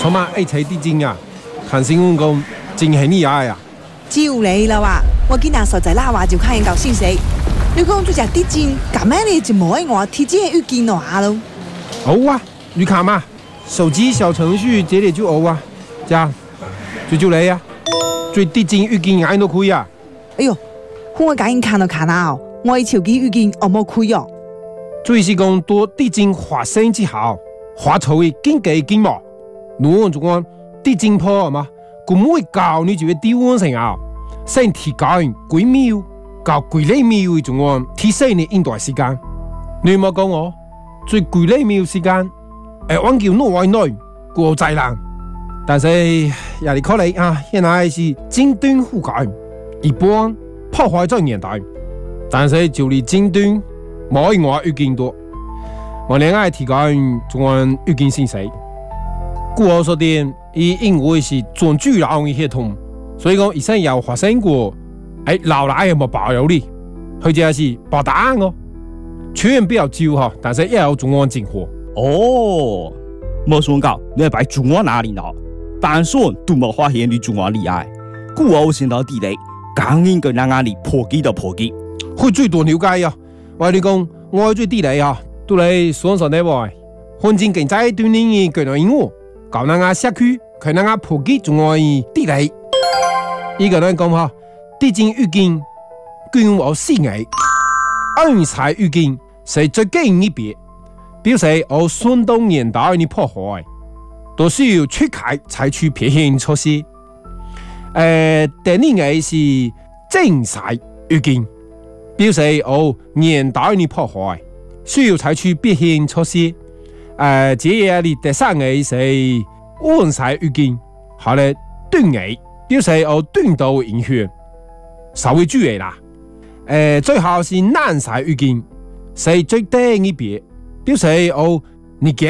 什麼愛踩地精啊？看新聞講真係厲害啊！ 照你啦話，我見人實在啦話就看人夠先死。你講做隻地精，咁樣你就冇喺我鐵精要見我下咯。 好啊，你看嘛，手機小程序這裡就有啊，這樣就你啊，最地精預見眼都開啊！ 哎呦，我趕緊看到看啊！我手機預見我冇開哦。 最是講多地精發生之後，發出嘅緊急警報，如果講地精破嘛，咁會教你就會低溫成啊，先提高幾秒到幾厘秒嘅種個提升你應對時間。你冇講我最幾厘秒時間，往叫挪外內過災難，但是也係可能啊，現在是尖端覆蓋，一般破壞在年代，但是就你尖端。冇我預見多，我另外提高仲按預見信息。據我所見，因為是全主流嘅系統，所以講以前有發生過，老奶有冇保佑你？佢就係保答案哦，雖然比較少哈，但是也有仲按進貨。 哦，冇算講，你係擺仲按哪裡呢？但算都冇發現你仲按厲害，據我先到地雷，剛應該讓你破機就破機， 佢最多了解啊！我你講，我最地雷啊，都嚟雙手呢喎，環境經濟鍛鍊嘅技能應用，教人家社區，佢人家普及仲愛地雷。依個人講嚇，地精預見，據我視野，暗彩預見係最近一別，表示我相當年代嘅破壞，都需要出開採取撇險措施。第二個是正彩預見。表示年代嘅破壞，需要採取避險措施。這嘢你第三個是溫晒預見，後來斷尾，表示斷到影響，稍微注意啦。最後是難晒預見，係最低一別，表示你驚。